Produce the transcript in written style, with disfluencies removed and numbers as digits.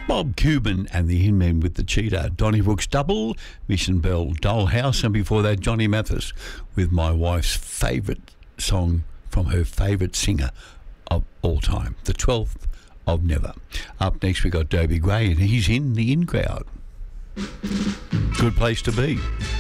Bob Cuban and the Inmen with the Cheetah, Donnybrooks Double, Mission Bell, Dollhouse, and before that Johnny Mathis with my wife's favourite song from her favourite singer of all time, the 12th of Never. Up next we got Dobie Gray and he's in the in crowd. Good place to be.